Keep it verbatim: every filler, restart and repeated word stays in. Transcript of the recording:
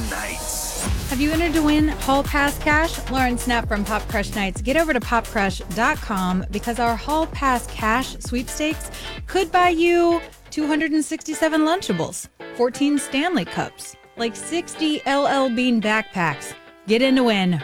Nights. Have you entered to win Hall Pass cash? Lauren Snap from Pop Crush Nights. Get over to pop crush dot com because our Hall Pass cash sweepstakes could buy you two hundred sixty-seven Lunchables, fourteen Stanley Cups, like sixty L L Bean backpacks. Get in to win